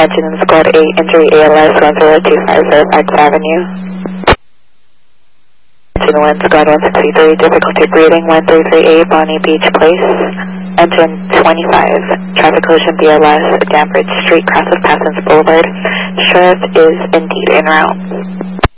Engine Squad 8, injury ALS 10250 Fairfax Avenue. Engine 1, Squad 163, difficulty breathing 133A, Bonnie Beach Place. Engine 25, traffic collision BLS, Danbridge Street, cross of Parsons Boulevard. Sheriff is indeed en route.